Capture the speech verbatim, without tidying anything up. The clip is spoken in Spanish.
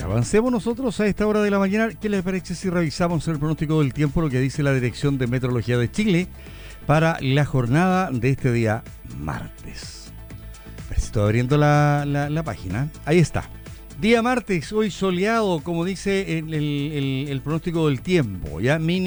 Avancemos nosotros a esta hora de la mañana. ¿Qué les parece si revisamos el pronóstico del tiempo, lo que dice la Dirección de Meteorología de Chile para la jornada de este día martes? Estoy abriendo la, la, la página. Ahí está. Día martes, hoy soleado, como dice el, el, el, el pronóstico del tiempo, ya mínimo